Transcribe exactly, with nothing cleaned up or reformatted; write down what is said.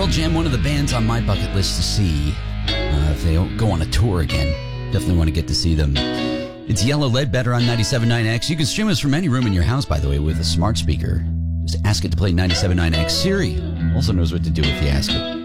Pearl Jam, one of the bands on my bucket list to see. Uh, if they don't go on a tour again, definitely want to get to see them. It's Yellow Ledbetter on ninety-seven point nine X. You can stream us from any room in your house, by the way, with a smart speaker. Just ask it to play ninety-seven point nine X. Siri also knows what to do if you ask it.